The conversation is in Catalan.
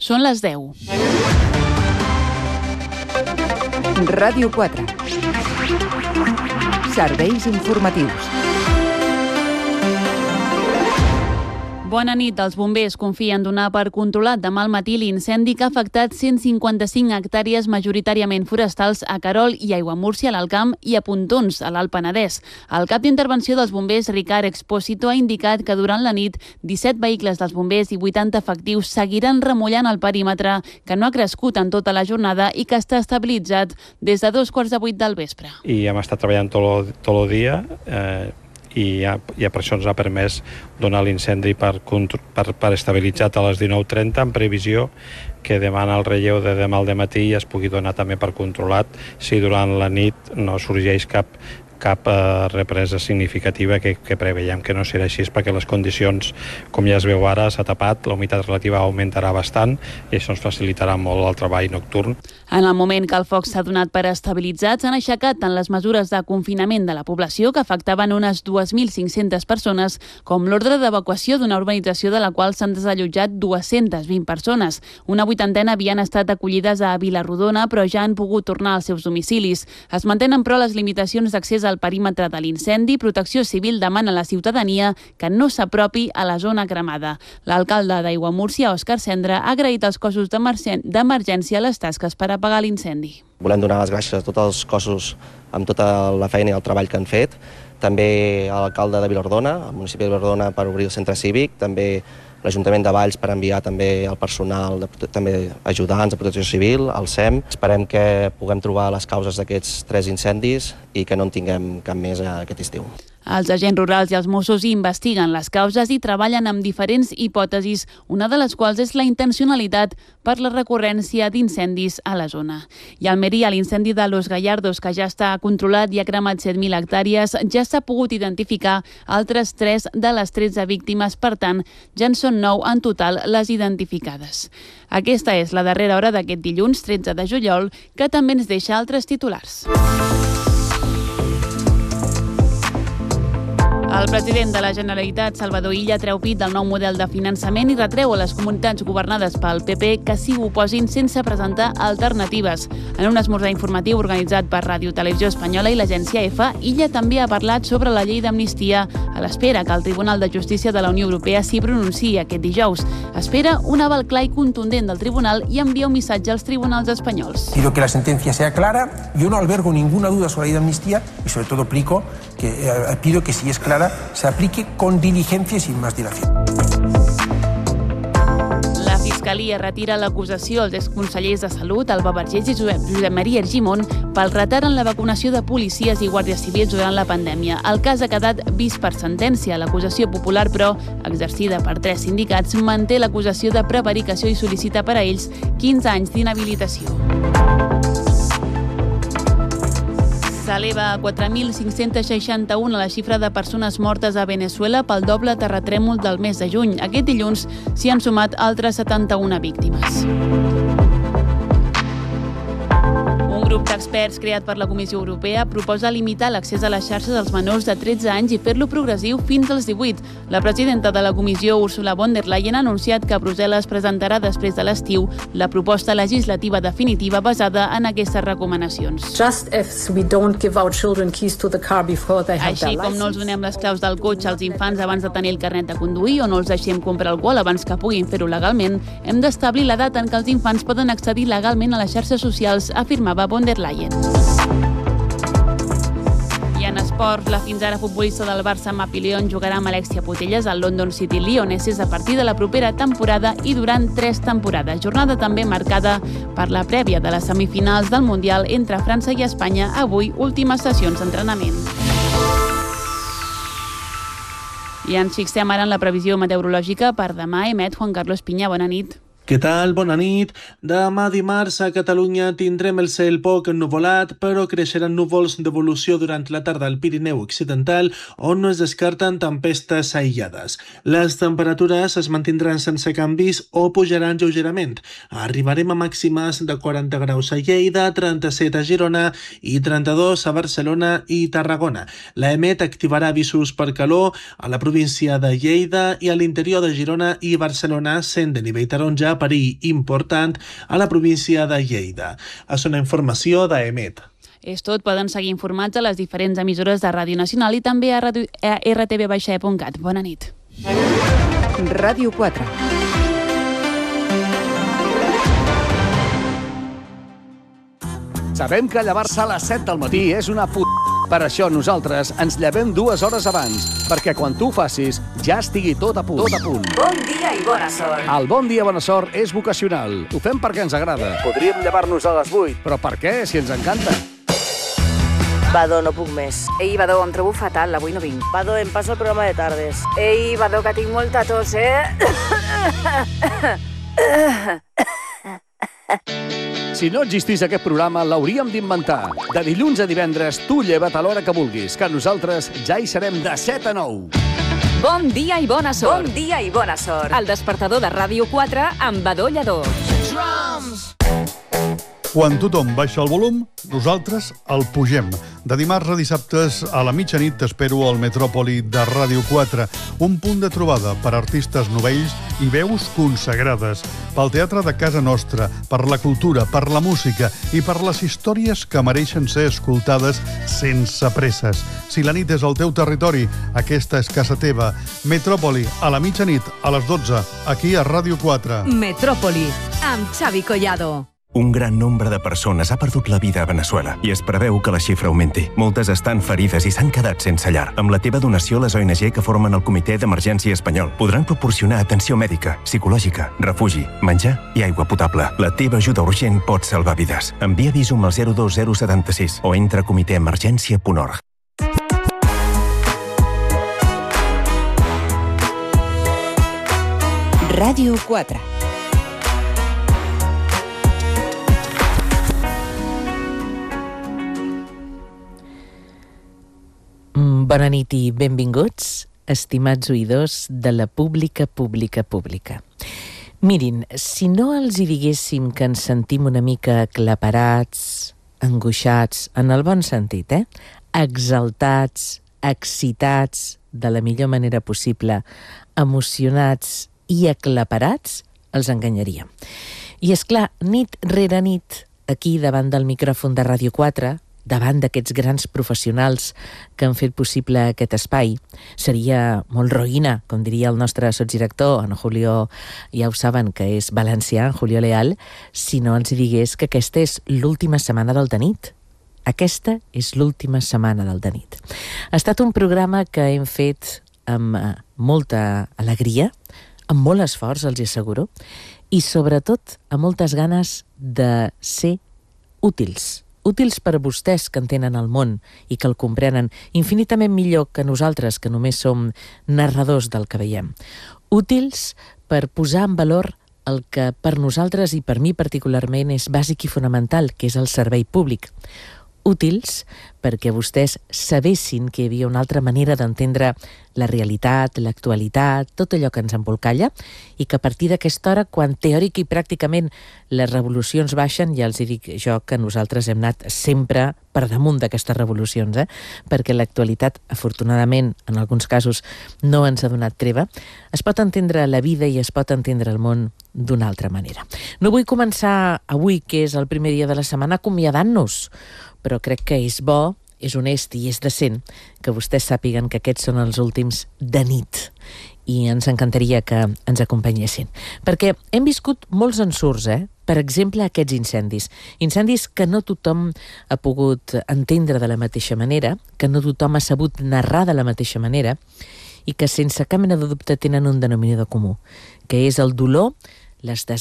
Són les 10. Ràdio 4. Serveis informatius. Bona nit. Els bombers confien donar per controlat demà al matí l'incendi que ha afectat 155 hectàrees majoritàriament forestals a Querol i Aiguamúrcia, a l'Alt Camp, i a Pontons, a l'Alt Penedès. El cap d'intervenció dels bombers, Ricard Expósito, ha indicat que durant la nit 17 vehicles dels bombers i 80 efectius seguiran remullant el perímetre, que no ha crescut en tota la jornada i que està estabilitzat des de 2:45 del vespre. I hem estat treballant tot el dia i per això ens ha permès donar l'incendi per estabilitzat a les 19:30, en previsió que demà el relleu de demà al dematí es pugui donar també per controlat si durant la nit no sorgeix cap represa significativa que preveiem que no serà així, perquè les condicions, com ja es veu ara, s'ha tapat, la humitat relativa augmentarà bastant i això ens facilitarà molt el treball nocturn. En el moment que el foc s'ha donat per estabilitzat, s'han aixecat tant les mesures de confinament de la població, que afectaven unes 2.500 persones, com l'ordre d'evacuació d'una urbanització de la qual s'han desallotjat 220 persones. Una 80 havien estat acollides a Vilarrodona, però ja han pogut tornar als seus domicilis. Es mantenen, però, les limitacions d'accés al perímetre de l'incendi. Protecció Civil demana a la ciutadania que no s'apropi a la zona cremada. L'alcalde d'Aiguamúrcia, Òscar Cendra, ha agraït als cossos d'emergència les tasques per apagar l'incendi. Volem donar les gràcies a tots els cossos amb tota la feina i el treball que han fet, també a l'alcalde de Vilarrodona, al municipi de Vilarrodona, per obrir el centre cívic, també l'Ajuntament de Valls per enviar també el personal, també ajudants de Protecció Civil, el SEM. Esperem que puguem trobar les causes d'aquests 3 incendis i que no en tinguem cap més aquest estiu. Els agents rurals i els Mossos investiguen les causes i treballen amb diferents hipòtesis, una de les quals és la intencionalitat per la recurrència d'incendis a la zona. I a Almeria, l'incendi de Los Gallardos, que ja està controlat i ha cremat 7.000 hectàrees, ja s'ha pogut identificar altres 3 de les 13 víctimes, per tant, ja en són 9 en total les identificades. Aquesta és la darrera hora d'aquest dilluns 13 de juliol, que també ens deixa altres titulars. El president de la Generalitat, Salvador Illa, treu pit del nou model de finançament i retreu a les comunitats governades pel PP que s'hi oposin sense presentar alternatives. En un esmorzar informatiu organitzat per Ràdio Televisió Espanyola i l'agència EFA, Illa també ha parlat sobre la llei d'amnistia a l'espera que el Tribunal de Justícia de la Unió Europea s'hi pronunciï aquest dijous. Espera un aval clar i contundent del tribunal i envia un missatge als tribunals espanyols. Pido que la sentencia sea clara, yo no albergo ninguna duda sobre la ley de amnistía y sobre todo pido que si es clara se aplique con diligencia y sin más dilación. La Fiscalia retira l'acusació als exconsellers de Salut, Alba Vergés i Josep Maria Argimon, pel retard en la vacunació de policies i guàrdies civils durant la pandèmia. El cas ha quedat vist per sentència. L'acusació popular, però, exercida per 3 sindicats, manté l'acusació de prevaricació i sol·licita per a ells 15 anys d'inhabilitació. S'eleva a 4.561 la xifra de persones mortes a Venezuela pel doble terratrèmol del mes de juny. Aquest dilluns s'hi han sumat altres 71 víctimes. Un grup d'experts creat per la Comissió Europea proposa limitar l'accés a les xarxes als menors de 13 anys i fer-lo progressiu fins als 18. La presidenta de la Comissió, Ursula von der Leyen, ha anunciat que Brussel·les presentarà després de l'estiu la proposta legislativa definitiva basada en aquestes recomanacions. Així com no els donem les claus del cotxe als infants abans de tenir el carnet de conduir o no els deixem comprar alcohol abans que puguin fer-ho legalment, hem d'establir la data en què els infants poden accedir legalment a les xarxes socials, afirmava von der Leyen. I en esports, la fins ara futbolista del Barça, Mapi León, jugarà amb Alexia Putellas al London City Lionesses a partir de la propera temporada i durant 3 temporades. Jornada també marcada per la prèvia de les semifinals del Mundial entre França i Espanya. Avui, últimes sessions d'entrenament. I ens fixem ara en la previsió meteorològica per demà. Emet Juan Carlos Piña, bona nit. Què tal? Bona nit. Demà dimarts a Catalunya tindrem el cel poc ennuvolat, però creixeran núvols d'evolució durant la tarda al Pirineu Occidental, on no es descarten tempestes aïllades. Les temperatures es mantindran sense canvis o pujaran lleugerament. Arribarem a màximes de 40 graus a Lleida, 37 a Girona i 32 a Barcelona i Tarragona. L'EMET activarà avisos per calor a la província de Lleida i a l'interior de Girona i Barcelona, sent de nivell taronja de perill important a la província de Lleida. És una informació d'EMET. És tot, poden seguir informats a les diferents emissores de Ràdio Nacional i també a rtv-e.cat. Bona nit. Ràdio 4. Sabem que llevar-se a les 7 del matí és una Per això nosaltres ens llevem 2 hores abans, perquè quan tu ho facis ja estigui tot a punt. Bon dia i bona sort. El bon dia, bona sort és vocacional. Ho fem perquè ens agrada. Podríem llevar-nos a les 8, però per què, si ens encanta? Badó, no puc més. Ei, Badó, em trobo fatal, avui no vinc. Badó, em passo el programa de tardes. Ei, Badó, que tinc molta tos, Si no existís aquest programa, l'hauríem d'inventar. De dilluns a divendres, tu lleva't a l'hora que vulguis, que nosaltres ja hi serem de 7 a 9. Bon dia i bona sort. Bon dia i bona sort. El despertador de Ràdio 4 amb Badó Lledó. Quan tothom baixa el volum, nosaltres el pugem. De dimarts a dissabtes a la mitjanit t'espero al Metròpoli de Ràdio 4, un punt de trobada per artistes novells i veus consagrades, pel teatre de casa nostra, per la cultura, per la música i per les històries que mereixen ser escoltades sense presses. Si la nit és al teu territori, aquesta és casa teva. Metròpoli, a la mitjanit, a les 12, aquí a Ràdio 4. Metròpoli, amb Xavi Collado. Un gran nombre de persones ha perdut la vida a Veneçuela i es preveu que la xifra augmenti. Moltes estan ferides i s'han quedat sense llar. Amb la teva donació, les ONG que formen el Comitè d'Emergència Espanyol podran proporcionar atenció mèdica, psicològica, refugi, menjar i aigua potable. La teva ajuda urgent pot salvar vides. Envia Visum al 02076 o entra a comitèemergència.org. Ràdio 4. Bona nit i benvinguts, estimats oïdors de la pública. Mirin, si no els hi diguéssim que ens sentim una mica aclaparats, angoixats, en el bon sentit, exaltats, excitats, de la millor manera possible, emocionats i aclaparats, els enganyaríem. I és clar, nit rere nit, aquí davant del micròfon de Ràdio 4, davant d'aquests grans professionals que han fet possible aquest espai, seria molt roïna, com diria el nostre sotsdirector, en Julio, ja ho saben que és valencià, en Julio Leal, si no ens digués que aquesta és l'última setmana del de nit. Aquesta és l'última setmana del de nit. Ha estat un programa que hem fet amb molta alegria, amb molt esforç, els hi asseguro, i sobretot amb moltes ganes de ser útils per a vostès que entenen el món i que el comprenen infinitament millor que nosaltres, que només som narradors del que veiem. Útils per posar en valor el que per nosaltres i per mi particularment és bàsic i fonamental, que és el servei públic. Útils perquè vostès sabessin que hi havia una altra manera d'entendre la realitat, l'actualitat, tot allò que ens embolcalla, i que a partir d'aquesta hora, quan teòric i pràcticament les revolucions baixen, ja els dic jo que nosaltres hem anat sempre per damunt d'aquestes revolucions, perquè l'actualitat, afortunadament, en alguns casos, no ens ha donat treva, es pot entendre la vida i es pot entendre el món d'una altra manera. No vull començar avui, que és el primer dia de la setmana, acomiadant-nos, però crec que és bo, és honest i és decent que vostès sàpiguen que aquests són els últims de nit i ens encantaria que ens acompanyessin. Perquè hem viscut molts ensurts, Per exemple, aquests incendis que no tothom ha pogut entendre de la mateixa manera, que no tothom ha sabut narrar de la mateixa manera i que sense cap mena de dubte tenen un denominador comú, que és el dolor, les desgràcies,